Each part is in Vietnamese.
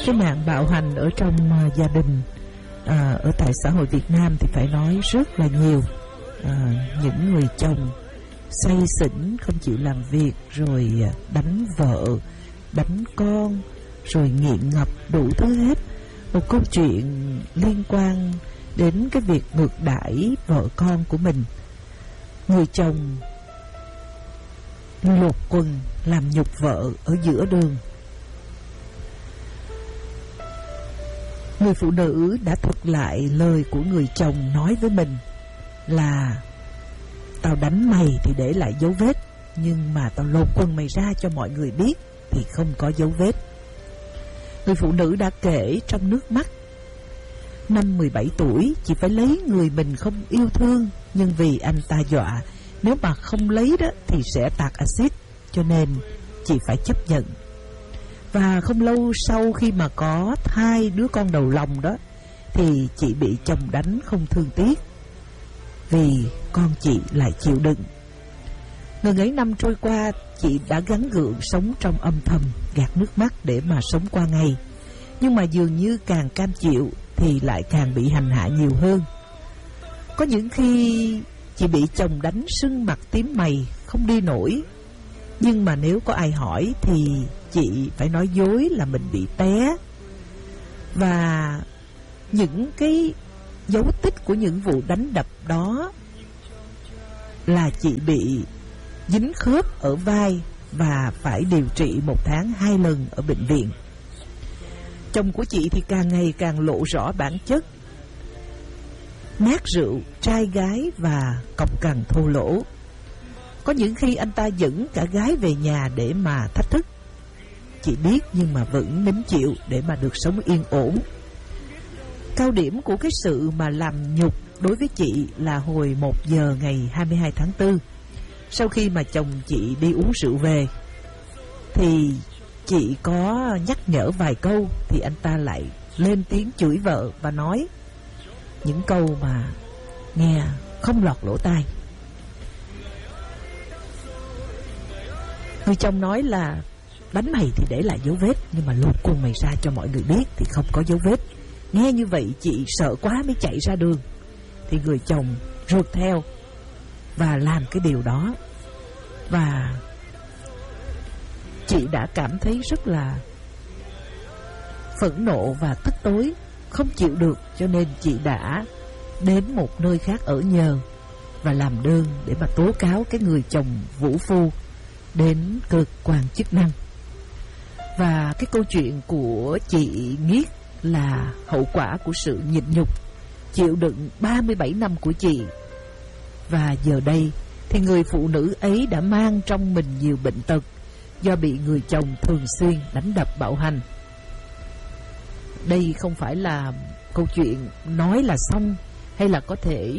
Cái nạn bạo hành ở trong gia đình ở tại xã hội Việt Nam thì phải nói rất là nhiều. Những người chồng say xỉn không chịu làm việc, rồi đánh vợ, đánh con, rồi nghiện ngập đủ thứ hết. Một câu chuyện liên quan đến cái việc ngược đãi vợ con của mình. Người chồng lột quần làm nhục vợ ở giữa đường. Người phụ nữ đã thuật lại lời của người chồng nói với mình là: tao đánh mày thì để lại dấu vết, nhưng mà tao lột quần mày ra cho mọi người biết thì không có dấu vết. Người phụ nữ đã kể trong nước mắt. Năm 17 tuổi, chị phải lấy người mình không yêu thương, nhưng vì anh ta dọa nếu mà không lấy đó thì sẽ tạt axit, cho nên chị phải chấp nhận. Và không lâu sau khi mà có 2 đứa con đầu lòng đó thì chị bị chồng đánh không thương tiếc, vì con chị lại chịu đựng. Ngần ấy năm trôi qua, chị đã gắng gượng sống trong âm thầm, gạt nước mắt để mà sống qua ngày. Nhưng mà dường như càng cam chịu thì lại càng bị hành hạ nhiều hơn. Có những khi chị bị chồng đánh sưng mặt tím mày, không đi nổi. Nhưng mà nếu có ai hỏi thì chị phải nói dối là mình bị té. Và những cái dấu tích của những vụ đánh đập đó là chị bị dính khớp ở vai và phải điều trị 1 tháng 2 lần ở bệnh viện. Chồng của chị thì càng ngày càng lộ rõ bản chất nát rượu, trai gái và cọc cằn thô lỗ. Có những khi anh ta dẫn cả gái về nhà để mà thách thức. Chị biết nhưng mà vẫn nín chịu để mà được sống yên ổn. Cao điểm của cái sự mà làm nhục đối với chị là hồi 1 giờ ngày 22 tháng 4. Sau khi mà chồng chị đi uống rượu về thì chị có nhắc nhở vài câu thì anh ta lại lên tiếng chửi vợ và nói những câu mà nghe không lọt lỗ tai. Người chồng nói là đánh mày thì để lại dấu vết, nhưng mà lột quần mày ra cho mọi người biết thì không có dấu vết. Nghe như vậy chị sợ quá mới chạy ra đường. Thì người chồng rượt theo và làm cái điều đó. Và chị đã cảm thấy rất là phẫn nộ và tức tối, không chịu được, cho nên chị đã đến một nơi khác ở nhờ và làm đơn để mà tố cáo cái người chồng vũ phu đến cơ quan chức năng. Và cái câu chuyện của chị Nghiết là hậu quả của sự nhịn nhục chịu đựng 37 năm của chị. Và giờ đây thì người phụ nữ ấy đã mang trong mình nhiều bệnh tật do bị người chồng thường xuyên đánh đập bạo hành. Đây không phải là câu chuyện nói là xong hay là có thể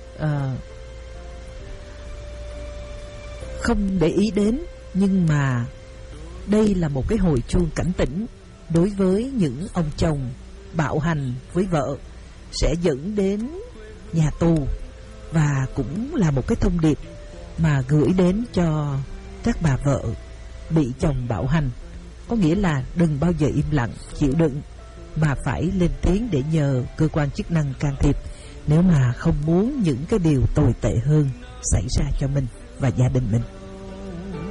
không để ý đến, nhưng mà đây là một cái hồi chuông cảnh tỉnh đối với những ông chồng bạo hành với vợ, sẽ dẫn đến nhà tù, và cũng là một cái thông điệp mà gửi đến cho các bà vợ bị chồng bạo hành. Có nghĩa là đừng bao giờ im lặng chịu đựng, mà phải lên tiếng để nhờ cơ quan chức năng can thiệp nếu mà không muốn những cái điều tồi tệ hơn xảy ra cho mình và gia đình mình.